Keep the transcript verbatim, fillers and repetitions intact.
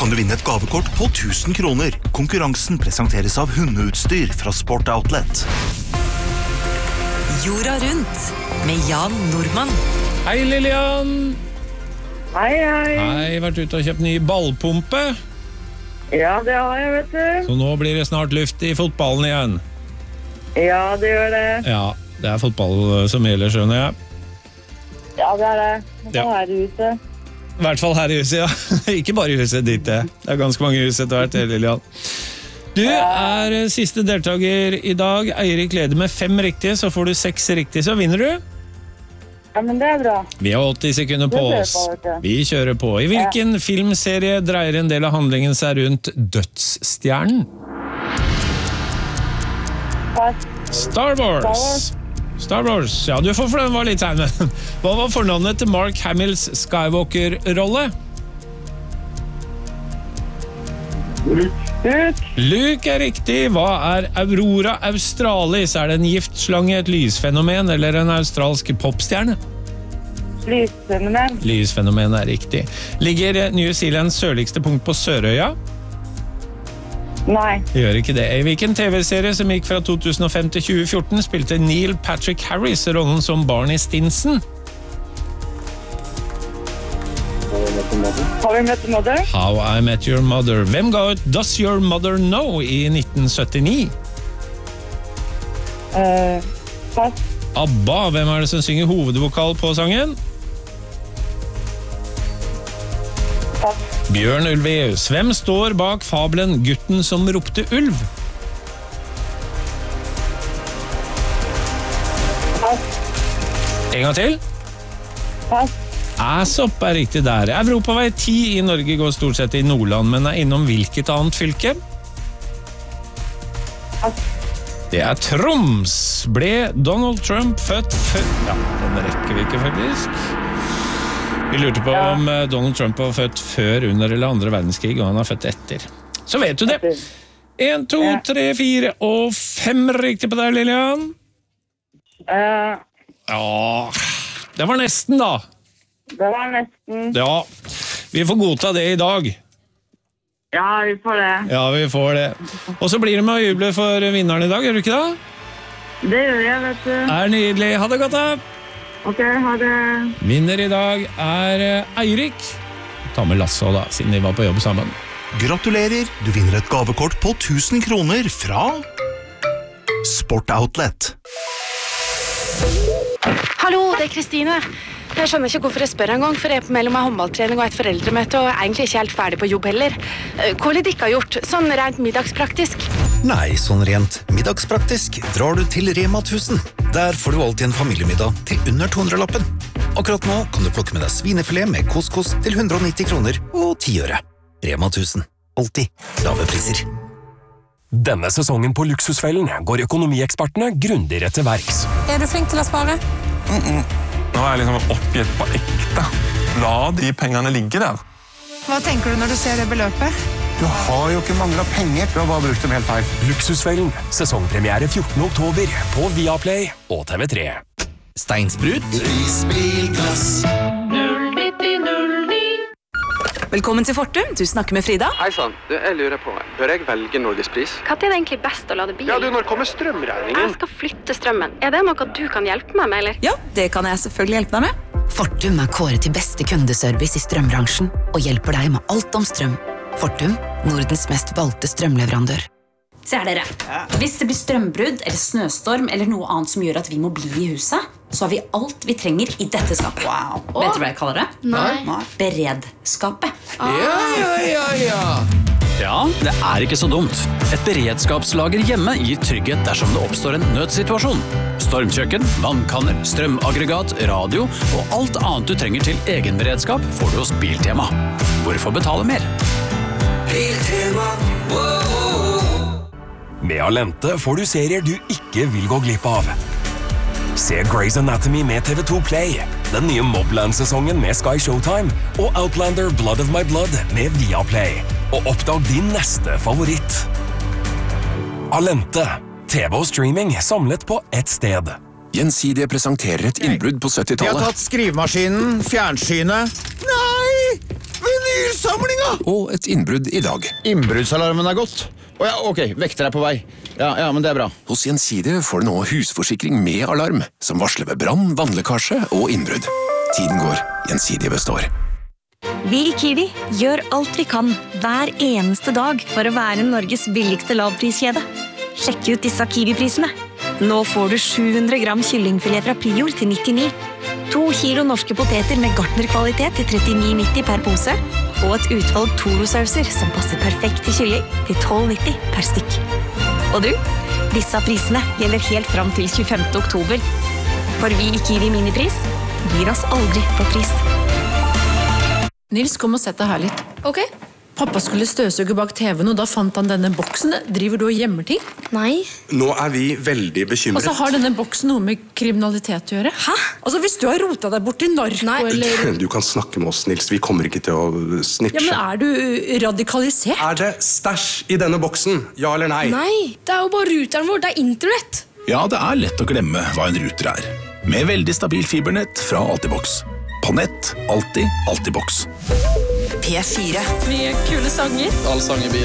kan du vinne et gavekort på tusen kroner. Konkurransen presenteres av hundeutstyr fra Sport Outlet. Jorda rundt med Jan Nordmann. Hei Lilian. Hei, hei. Hei, vært ute og kjøpt ny ballpumpe. Ja, det har jeg, vet du. Så nå blir det snart luft i fotballen igjen. Ja, det gjør det. Ja, det er fotball som gjelder, skjønner jeg. Ja, det er det. Det Ja. er i huset. I hvert fall her i huset, ja. Ikke bare i huset ditt, det. Det er ganske mange hus etter hvert, Lilian. Du er siste deltaker i dag. Eirik leder med fem riktige, så får du seks riktige, så vinner du. Ja, men det er bra. Vi har åtti sekunder på Vi kjører oss. på, vet du. Vi kjører på. I hvilken filmserie dreier en del av handlingen seg rundt dødsstjernen? Pass. Star Wars. Star Wars, ja, du får for den var litt tegnet. Hva var fornavnet til Mark Hamills Skywalker-rolle? Luke. Luke er riktig. Hva er Aurora Australis? Er det en giftslange, et lysfenomen eller en australsk popstjerne? Lysfenomen. Lysfenomen er riktig. Ligger New Zealands sørligste punkt på Sørøya? Nei. Det gjør ikke det. I hvilken tv-serie som gikk fra to tusen og fem til tjue fjorten spilte Neil Patrick Harris rollen som Barney Stinson? Har vi møtt mother? How I Met Your Mother. Hvem ga ut Does Your Mother Know i nitten syttini? Uh, pass. ABBA. Hvem er det som synger hovedvokal på sangen? Pass. Bjørn Ulveus. Hvem står bak fabelen Gutten som ropte ulv? Pass. En gang til. Pass. Æsop er riktig der. Europavei ti i Norge går stort sett i Nordland, men er innom hvilket annet fylke? Pass. Det er Troms. Ble Donald Trump født før... Ja, den rekker vi ikke faktisk. Vi lurte på Ja. om Donald Trump var født før, under eller andre verdenskrig, og han er født etter. Så vet du det. En, to, Ja. tre, fire og fem riktig på deg, Lilian. Uh, Ja, det var nesten da. det var nesten. Ja, vi får godta det i dag. Ja, vi får det. Ja, vi får det. Og så blir det med å juble for vinneren i dag, gjør du ikke det? Det gjør jeg, vet du. Er nydelig. Ha det godt da. Ok, ha det. Vinner i dag er Eirik. Ta med Lasse også da, siden de var på jobb sammen. Gratulerer, du vinner et gavekort på tusen kroner fra Sport Outlet. Hallo, det er Kristine. Jeg skjønner ikke hvorfor jeg spør en gang, for jeg er på mellom en håndballtrening og et foreldremøte, og er egentlig ikke helt ferdig på jobb heller. Hva har dere gjort, sånn rent middagspraktisk? Nei, sånn rent middagspraktisk drar du til Rema tusen. Der får du alltid en familiemiddag til under to hundre-lappen. Akkurat nå kan du plukke med deg svinefilet med couscous til hundre og nitti kroner og ti øre. Rema tusen. Alltid lave priser. Denne sesongen på Luksusfellen går økonomiekspertene grundigere til verks. Er du flink til å spare? Mm-mm. Nå er jeg liksom oppgitt på ekte. La de pengene ligge der. Hva tenker du når du ser det beløpet? Du har jo ikke manglet penger. Du har bare brukt dem helt feil. Luksusfellen, sesongpremiere fjortende oktober på Viaplay og T V tre. Steinsprut. Velkommen til Fortum, du snakker med Frida. Hei sann, du, jeg lurer på, bør jeg velge Norgespris? Hva er det egentlig best å lade bil? Ja, du, når kommer strømregningen? Jeg skal flytte strømmen. Er det noe du kan hjelpe meg med, eller? Ja, det kan jeg selvfølgelig hjelpe deg med. Fortum er kåret til beste kundeservice i strømbransjen og hjelper deg med alt om strøm. Fortum, Nordens mest valgte strømleverandør. Se her dere, hvis det blir strømbrudd eller snøstorm eller noe annet som gjør at vi må bli i huset, så har vi alt vi trenger i dette skapet. Wow. Vet du hva jeg kaller det? Nei. Beredskapet. Ja, ja, ja, ja. Ja, det er ikke så dumt. Et beredskapslager hjemme gir trygghet dersom det oppstår en nødsituasjon. Stormkjøkken, vannkanner, strømaggregat, radio og alt annet du trenger til egen beredskap får du hos Biltema. Hvorfor betale mer? Biltema, wow. Med Alente får du serier du ikke vil gå glipp av. Se Grey's Anatomy med T V to Play, den nye Mobland-sesongen med Sky Showtime og Outlander Blood of My Blood med Viaplay. Og oppdag din neste favoritt. Alente, T V og streaming samlet på ett sted. Gjensidige presenterer et innbrudd på syttitallet. Vi har tatt skrivemaskinen, fjernsynet. Nei! Vinylsamlinga! og et innbrudd i dag. Innbruddsalarmen er gått. Å ja, ok, vekter er på vei. Ja, ja, men det er bra. Hos Gjensidige får du nå husforsikring med alarm, som varsler ved brann, vannlekkasje og innbrudd. Tiden går, Gjensidige består. Vi i Kiwi gjør alt vi kan hver eneste dag for å være Norges billigste lavpriskjede. Sjekk ut disse Kiwi-prisene. Nå får du sju hundre gram kyllingfilet fra Prior til nittini. To kilo norske poteter med gartnerkvalitet til trettini nitti per pose. Og et utvalg Toro-sauser som passer perfekt til kylling til tolv nitti per stykk. Og du, disse prisene gjelder helt fram til tjuefemte oktober. For vi i Kiwi Minipris gir oss aldri på pris. Nils, kom og sett deg her litt. Ok. Pappa skulle støvsuge bak T V-en, og da fant han denne boksen. Driver du og gjemmer ting? Nei. Nå er vi veldig bekymret. Og så har denne boksen noe med kriminalitet å gjøre. Hæ? Altså, hvis du har rotet deg bort til narko, eller... Du kan snakke med oss, Nils. Vi kommer ikke til å snitche. Ja, men er du radikalisert? Er det stæsj i denne boksen? Ja eller nei? Nei, det er jo bare ruteren vår. Det er internett. Ja, det er lett å glemme hva en ruter er. Med veldig stabil fibernett fra Altibox. På nett, alltid, Altibox. P fire. Mye kule sanger. All sang i bilen.